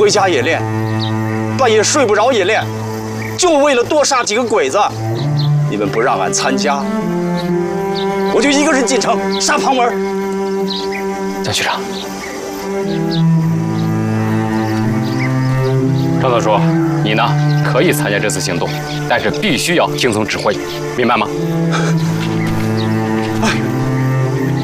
回家也练，半夜睡不着也练，就为了多杀几个鬼子。你们不让俺参加，我就一个人进城杀庞文。 蒋局长，赵总说，你呢可以参加这次行动，但是必须要听从指挥，明白吗？ 哎。